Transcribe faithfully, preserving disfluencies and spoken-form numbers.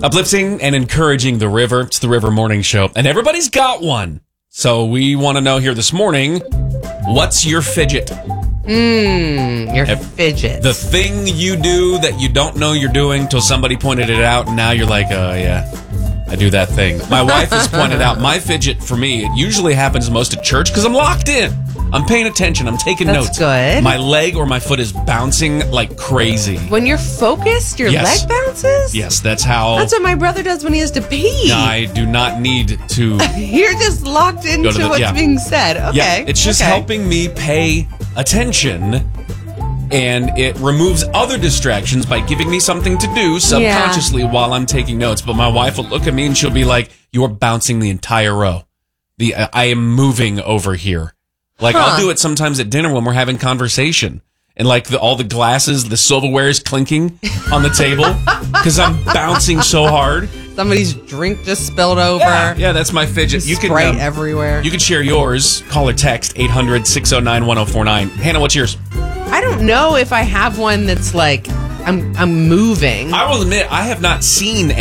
Uplifting and encouraging the river. It's the River Morning Show. And everybody's got one. So we want to know here this morning, what's your fidget? Mmm, your If- fidget. The thing you do that you don't know you're doing till somebody pointed it out, and now you're like, oh, yeah, I do that thing. My wife has pointed out my fidget for me. It usually happens most at church because I'm locked in. I'm paying attention. I'm taking That's notes. good. My leg or my foot is bouncing like crazy. When you're focused, your Yes. leg bounces? Yes, that's how. That's what my brother does when he has to pee. I do not need to. You're just locked into the- what's yeah. being said. Okay. Yeah, it's just okay. helping me pay attention, and it removes other distractions by giving me something to do subconsciously while I'm taking notes. But my wife will look at me and she'll be like, "You're bouncing the entire row. The uh, I am moving over here." Like Huh. I'll do it sometimes at dinner when we're having conversation. And like the, all the glasses, the silverware is clinking on the table because I'm bouncing so hard. Somebody's drink just spilled over. Yeah, yeah, that's my fidget. You can Sprite um, everywhere. You can share yours. Call or text eight hundred, six oh nine, one oh four nine. Hannah, what's yours? I don't know if I have one that's like I'm I'm moving. I will admit, I have not seen